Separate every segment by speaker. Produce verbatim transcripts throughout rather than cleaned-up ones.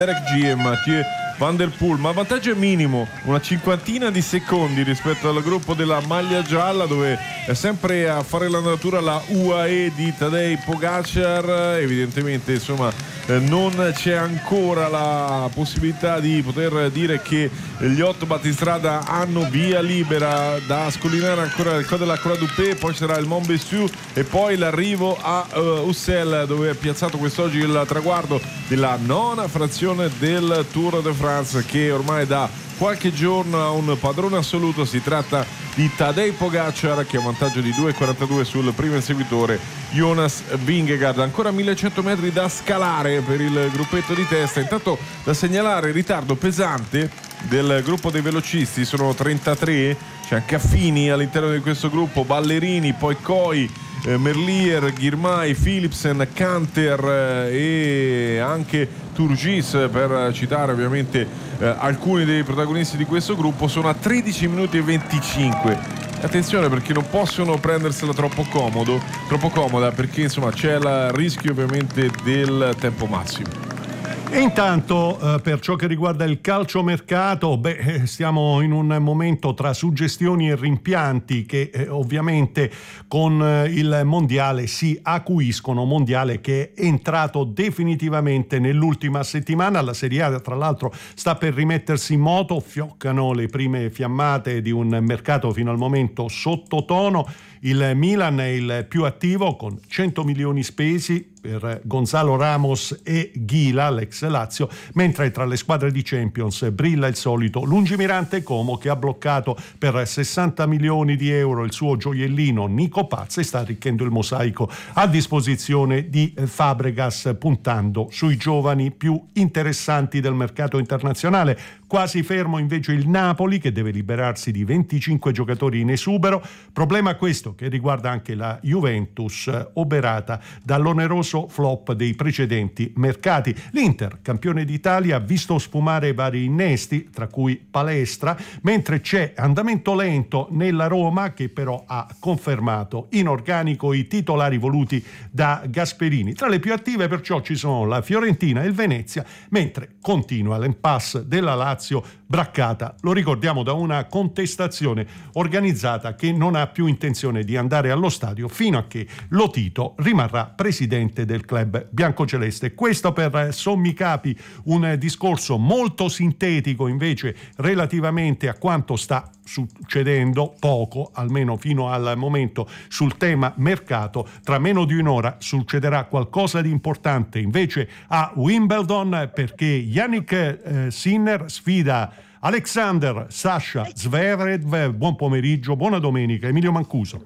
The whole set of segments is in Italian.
Speaker 1: Derek G e Mathieu Van Der Poel, ma il vantaggio è minimo, una cinquantina di secondi rispetto al gruppo della maglia gialla, dove è sempre a fare l'andatura la U A E di Tadej Pogačar. Evidentemente insomma eh, non c'è ancora la possibilità di poter dire che gli otto battistrada hanno via libera da scollinare ancora il Col della Croix du Pe, poi sarà il Mont Bessieux e poi l'arrivo a uh, Ussel, dove è piazzato quest'oggi il traguardo della nona frazione del Tour de France, che ormai da qualche giorno ha un padrone assoluto. Si tratta di Tadej Pogačar, che ha un vantaggio di due virgola quarantadue sul primo inseguitore Jonas Vingegaard. Ancora millecento metri da scalare per il gruppetto di testa. Intanto da segnalare il ritardo pesante del gruppo dei velocisti, sono trentatré, c'è anche Affini all'interno di questo gruppo, Ballerini, poi Coi, eh, Merlier, Girmay, Philipsen, Canter eh, e anche Turgis, per citare ovviamente eh, alcuni dei protagonisti di questo gruppo. Sono a tredici minuti e venticinque. Attenzione, perché non possono prendersela troppo comodo, troppo comoda, perché insomma c'è il rischio ovviamente del tempo massimo.
Speaker 2: E intanto eh, per ciò che riguarda il calciomercato, beh, stiamo in un momento tra suggestioni e rimpianti che eh, ovviamente con eh, il mondiale si acuiscono, mondiale che è entrato definitivamente nell'ultima settimana. La Serie A tra l'altro sta per rimettersi in moto, fioccano le prime fiammate di un mercato fino al momento sottotono. Il Milan è il più attivo con cento milioni spesi per Gonzalo Ramos e Ghila, l'ex Lazio, mentre tra le squadre di Champions brilla il solito lungimirante Como, che ha bloccato per sessanta milioni di euro il suo gioiellino Nico Paz e sta arricchendo il mosaico a disposizione di Fabregas, puntando sui giovani più interessanti del mercato internazionale. Quasi fermo invece il Napoli, che deve liberarsi di venticinque giocatori in esubero. Problema questo che riguarda anche la Juventus, oberata dall'oneroso flop dei precedenti mercati. L'Inter, campione d'Italia, ha visto sfumare vari innesti, tra cui Palestra, mentre c'è andamento lento nella Roma, che però ha confermato in organico i titolari voluti da Gasperini. Tra le più attive perciò ci sono la Fiorentina e il Venezia, mentre continua l'impasse della Lazio, braccata, lo ricordiamo, da una contestazione organizzata che non ha più intenzione di andare allo stadio fino a che Lotito rimarrà presidente del club biancoceleste. Questo per sommi capi un discorso molto sintetico invece relativamente a quanto sta succedendo, poco almeno fino al momento, sul tema mercato. Tra meno di un'ora succederà qualcosa di importante invece a Wimbledon, perché Yannick eh, Sinner sfida Alexander Sasha Zverev. Buon pomeriggio, buona domenica, Emilio Mancuso.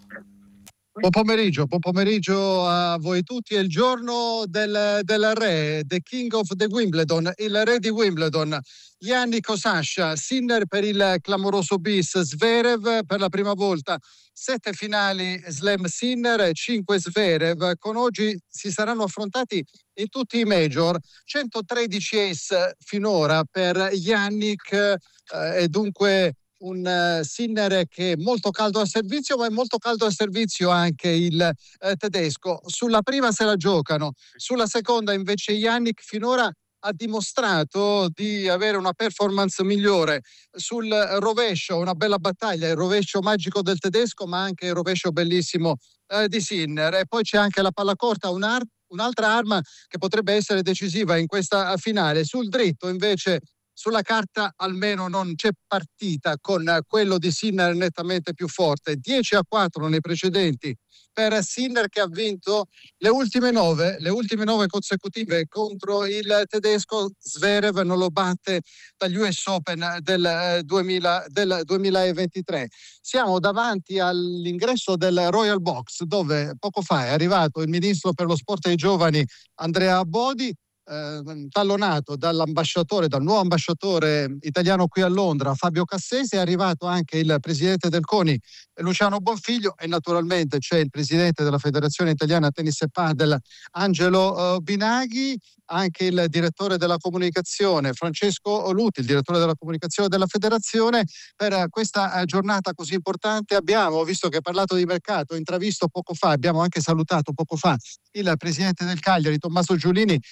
Speaker 3: Buon pomeriggio, buon pomeriggio a voi tutti. È il giorno del, del re, the king of the Wimbledon, il re di Wimbledon, Yannick Sasha. Sinner per il clamoroso bis, Zverev per la prima volta. Sette finali slam Sinner, cinque Zverev. Con oggi si saranno affrontati in tutti i major. centotredici ace finora per Yannick eh, e dunque un uh, Sinner che è molto caldo al servizio, ma è molto caldo al servizio anche il uh, tedesco. Sulla prima se la giocano, sulla seconda invece Yannick finora ha dimostrato di avere una performance migliore. Sul rovescio una bella battaglia, il rovescio magico del tedesco, ma anche il rovescio bellissimo uh, di Sinner. E poi c'è anche la palla corta, un'ar- un'altra arma che potrebbe essere decisiva in questa finale. Sul dritto invece, sulla carta almeno non c'è partita, con quello di Sinner nettamente più forte. dieci a quattro nei precedenti per Sinner, che ha vinto le ultime nove, le ultime nove consecutive contro il tedesco. Zverev non lo batte dagli U S Open del, duemila, del duemilaventitré. Siamo davanti all'ingresso del Royal Box, dove poco fa è arrivato il ministro per lo sport e i giovani Andrea Bodi, Eh, tallonato dall'ambasciatore, dal nuovo ambasciatore italiano qui a Londra, Fabio Cassese. È arrivato anche il presidente del CONI, Luciano Bonfiglio, e naturalmente c'è il presidente della Federazione Italiana Tennis e Padel, Angelo uh, Binaghi, anche il direttore della comunicazione Francesco Luti, il direttore della comunicazione della federazione. Per questa giornata così importante abbiamo, visto che ha parlato di mercato, intravisto poco fa, abbiamo anche salutato poco fa il presidente del Cagliari, Tommaso Giulini. Grande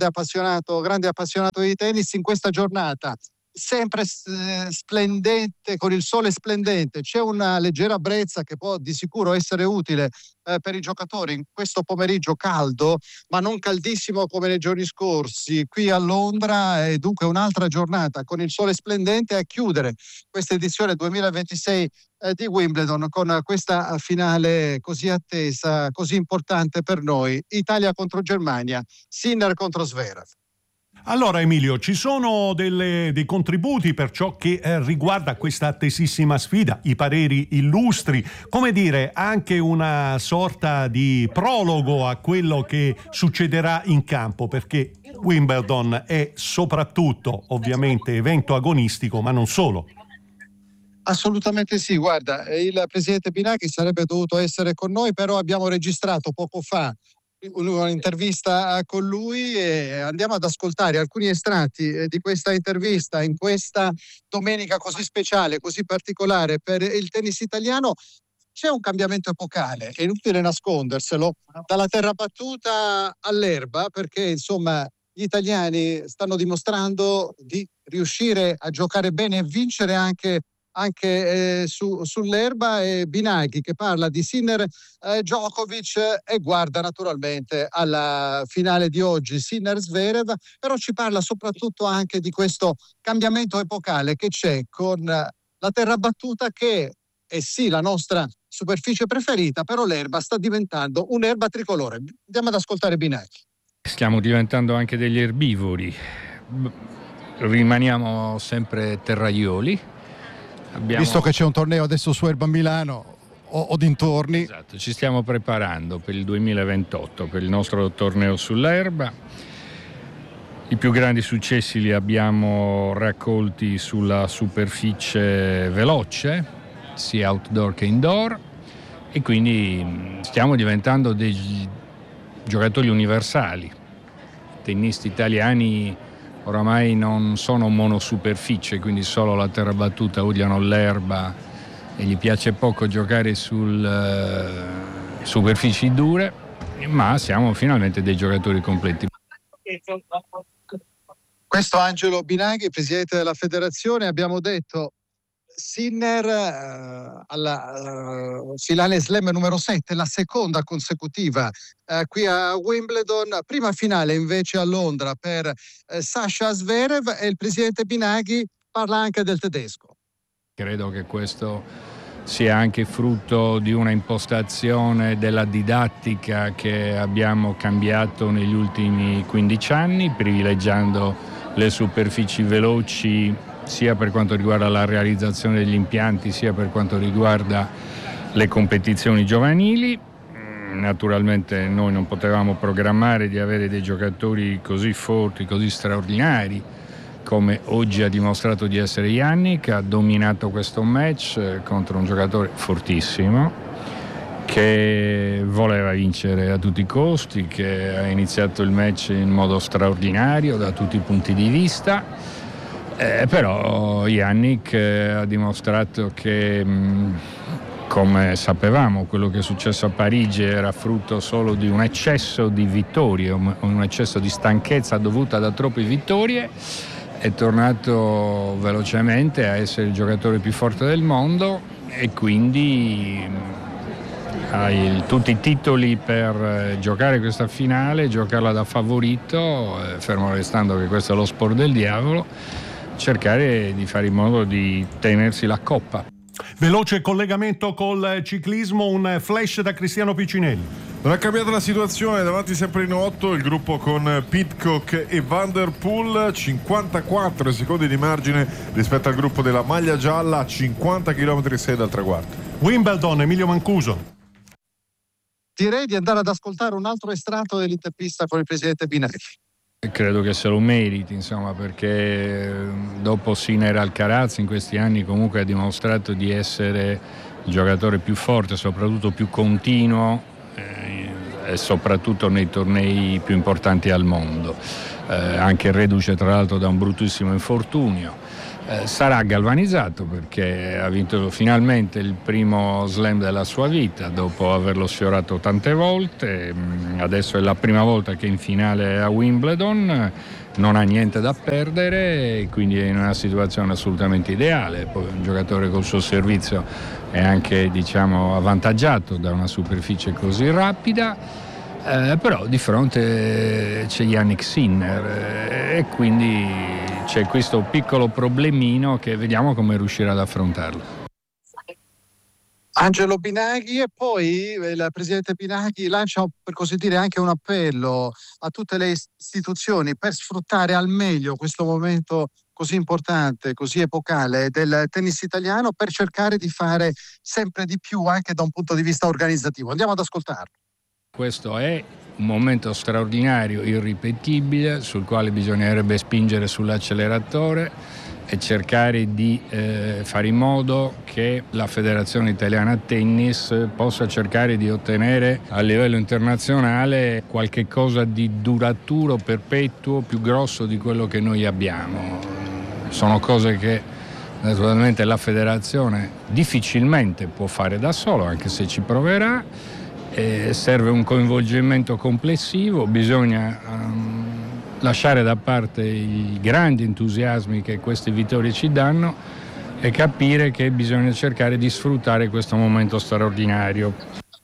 Speaker 3: grande appassionato, grande appassionato di tennis in questa giornata. Sempre eh, splendente, con il sole splendente, c'è una leggera brezza che può di sicuro essere utile eh, per i giocatori in questo pomeriggio caldo, ma non caldissimo come nei giorni scorsi qui a Londra, e dunque un'altra giornata con il sole splendente a chiudere questa edizione duemilaventisei eh, di Wimbledon con questa finale così attesa, così importante per noi, Italia contro Germania, Sinner contro Zverev.
Speaker 2: Allora Emilio, ci sono delle, dei contributi per ciò che eh, riguarda questa attesissima sfida, i pareri illustri, come dire, anche una sorta di prologo a quello che succederà in campo, perché Wimbledon è soprattutto ovviamente evento agonistico, ma non solo.
Speaker 3: Assolutamente sì, guarda, il presidente Binaghi sarebbe dovuto essere con noi, però abbiamo registrato poco fa un'intervista con lui e andiamo ad ascoltare alcuni estratti di questa intervista in questa domenica così speciale, così particolare per il tennis italiano. C'è un cambiamento epocale, è inutile nasconderselo, dalla terra battuta all'erba, perché insomma gli italiani stanno dimostrando di riuscire a giocare bene e vincere anche anche eh, su, sull'erba, e Binaghi che parla di Sinner eh, Djokovic e guarda naturalmente alla finale di oggi Sinner Zverev, però ci parla soprattutto anche di questo cambiamento epocale che c'è con la terra battuta, che è sì la nostra superficie preferita, però l'erba sta diventando un'erba tricolore. Andiamo ad ascoltare Binaghi.
Speaker 4: Stiamo diventando anche degli erbivori, rimaniamo sempre terraioli. Abbiamo... Visto che c'è un torneo adesso su erba a Milano o, o dintorni. Esatto, ci stiamo preparando per il duemilaventotto, per il nostro torneo sull'erba. I più grandi successi li abbiamo raccolti sulla superficie veloce, sia outdoor che indoor, e quindi stiamo diventando dei giocatori universali. I tennisti italiani oramai non sono monosuperficie, quindi solo la terra battuta, odiano l'erba e gli piace poco giocare su uh, superfici dure, ma siamo finalmente dei giocatori completi.
Speaker 3: Questo Angelo Binaghi, presidente della federazione. Abbiamo detto Sinner uh, alla uh, finale slam numero sette, la seconda consecutiva uh, qui a Wimbledon, prima finale invece a Londra per uh, Sasha Zverev, e il presidente Binaghi parla anche del tedesco.
Speaker 4: Credo che questo sia anche frutto di una impostazione della didattica che abbiamo cambiato negli ultimi quindici anni, privilegiando le superfici veloci sia per quanto riguarda la realizzazione degli impianti, sia per quanto riguarda le competizioni giovanili. Naturalmente noi non potevamo programmare di avere dei giocatori così forti, così straordinari, come oggi ha dimostrato di essere Jannik. Ha dominato questo match contro un giocatore fortissimo, che voleva vincere a tutti i costi, che ha iniziato il match in modo straordinario da tutti i punti di vista. Eh, però Jannik eh, ha dimostrato che, mh, come sapevamo, quello che è successo a Parigi era frutto solo di un eccesso di vittorie, un, un eccesso di stanchezza dovuta da troppe vittorie. È tornato velocemente a essere il giocatore più forte del mondo e quindi mh, ha il, tutti i titoli per eh, giocare questa finale, giocarla da favorito, eh, fermo restando che questo è lo sport del diavolo, cercare di fare in modo di tenersi la coppa.
Speaker 2: Veloce collegamento col ciclismo, un flash da Cristiano Piccinelli.
Speaker 1: Non è cambiata la situazione, davanti sempre in otto il gruppo con Pidcock e Van der Poel, cinquantaquattro secondi di margine rispetto al gruppo della maglia gialla, a cinquanta chilometri e sei dal traguardo.
Speaker 2: Wimbledon, Emilio Mancuso.
Speaker 3: Direi di andare ad ascoltare un altro estratto dell'intervista con il presidente Binaghi.
Speaker 4: Credo che se lo meriti, insomma, perché dopo Sinner Alcaraz in questi anni comunque ha dimostrato di essere il giocatore più forte, soprattutto più continuo eh, e soprattutto nei tornei più importanti al mondo, eh, anche reduce tra l'altro da un bruttissimo infortunio. Eh, sarà galvanizzato perché ha vinto finalmente il primo slam della sua vita dopo averlo sfiorato tante volte. Adesso è la prima volta che è in finale a Wimbledon, non ha niente da perdere e quindi è in una situazione assolutamente ideale. Poi un giocatore col suo servizio è anche, diciamo, avvantaggiato da una superficie così rapida. Eh, però di fronte c'è Jannik Sinner eh, e quindi c'è questo piccolo problemino che vediamo come riuscirà ad affrontarlo.
Speaker 3: Angelo Binaghi, e poi il presidente Binaghi lancia, per così dire, anche un appello a tutte le istituzioni per sfruttare al meglio questo momento così importante, così epocale del tennis italiano, per cercare di fare sempre di più anche da un punto di vista organizzativo. Andiamo ad ascoltarlo.
Speaker 4: Questo è un momento straordinario, irripetibile, sul quale bisognerebbe spingere sull'acceleratore e cercare di eh, fare in modo che la Federazione Italiana Tennis possa cercare di ottenere a livello internazionale qualche cosa di duraturo, perpetuo, più grosso di quello che noi abbiamo. Sono cose che naturalmente la Federazione difficilmente può fare da solo, anche se ci proverà. Eh, serve un coinvolgimento complessivo, bisogna um, lasciare da parte i grandi entusiasmi che queste vittorie ci danno e capire che bisogna cercare di sfruttare questo momento straordinario.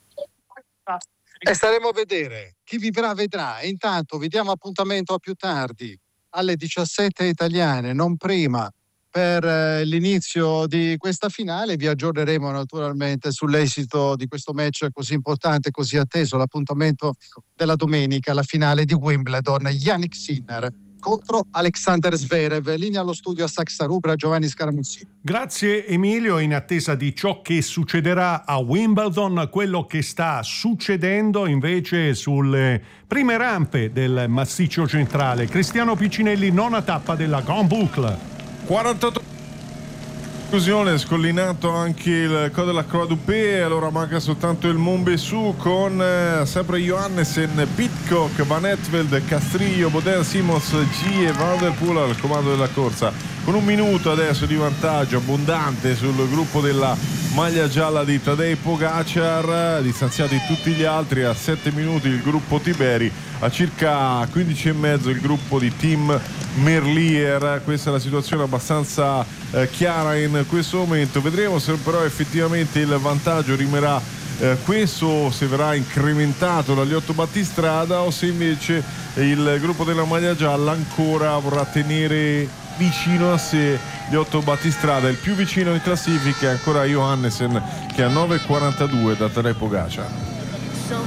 Speaker 3: E staremo a vedere, chi vivrà vedrà. Intanto vi diamo appuntamento a più tardi, alle diciassette italiane, non prima, per eh, l'inizio di questa finale. Vi aggiorneremo naturalmente sull'esito di questo match così importante, così atteso, l'appuntamento della domenica, la finale di Wimbledon. Jannik Sinner contro Alexander Zverev. Linea allo studio a Saxa Rubra, Giovanni Scaramuzzini.
Speaker 2: Grazie Emilio, in attesa di ciò che succederà a Wimbledon, quello che sta succedendo invece sulle prime rampe del massiccio centrale. Cristiano Piccinelli, nona tappa della Grand Boucle.
Speaker 1: quarantotto conclusione, scollinato anche il Col de la Croix du P, allora manca soltanto il Monbessou con eh, sempre Johannesen, Pidcock, Van Etveld, Castrillo, Bodin, Simons, G e Van der Poel al comando della corsa, con un minuto adesso di vantaggio abbondante sul gruppo della maglia gialla di Tadej Pogacar, distanziati tutti gli altri, a sette minuti il gruppo Tiberi, a circa quindici e mezzo il gruppo di Team Merlier. Questa è la situazione abbastanza eh, chiara in questo momento. Vedremo se però effettivamente il vantaggio rimarrà eh, questo, se verrà incrementato dagli otto battistrada o se invece il gruppo della maglia gialla ancora vorrà tenere vicino a sé gli otto battistrada. Il più vicino in classifica è ancora Johannesen, che ha nove e quarantadue da Tadej Pogacar.